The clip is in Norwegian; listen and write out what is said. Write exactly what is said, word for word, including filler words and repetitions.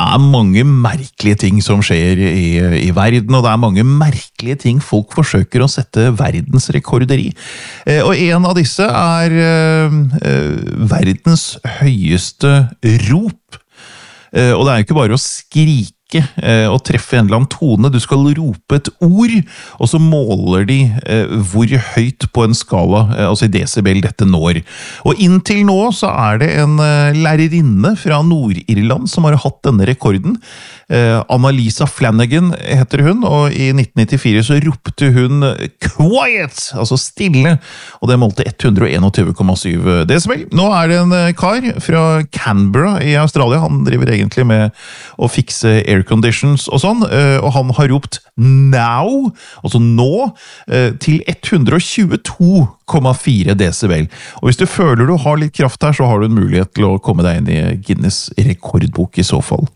er mange merkelige ting som skjer i, i verden, og det er mange merkelige ting folk forsøker å sette verdensrekorder i. Eh, og en av disse er eh, verdens høyeste rop. Eh, og det er jo ikke bare å skrike og treffe en eller annen tone. Du skal rope et ord, og så måler de eh, hvor høyt på en skala, eh, altså i desibel, dette når. Og inntil nå så er det en eh, lærerinne fra Nord-Irland som har hatt denne rekorden. Eh, Annalisa Flanagan heter hun, og i nitten nittifire så ropte hun «Quiet!», altså stille, og det målte ett hundre og tjueen komma syv desibel. Nå er det en kar fra Canberra i Australia, han driver egentlig med å fikse air conditions og sånn, og han har ropt now, altså nå, til ett hundre og tjueto komma fire desibel. Og hvis du føler du har litt kraft her, så har du en mulighet til å komme deg inn i Guinness rekordbok i så fall.